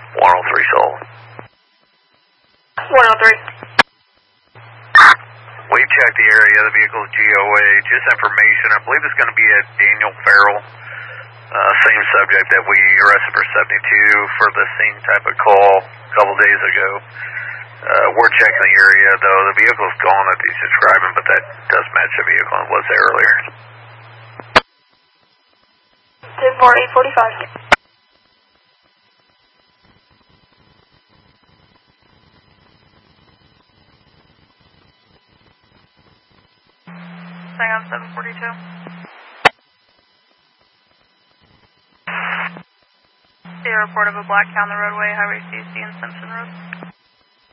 103 Soul. 103. We've checked the area, the vehicle's GOA, just information. I believe it's going to be at Daniel Farrell. Same subject that we arrested for 72 for the same type of call a couple days ago. We're checking the area, though. The vehicle's gone that he's describing, but that does match the vehicle that was there earlier. 10-4, 845. Hang on, 742. A report of a black car on the roadway, Highway CC and Simpson Road.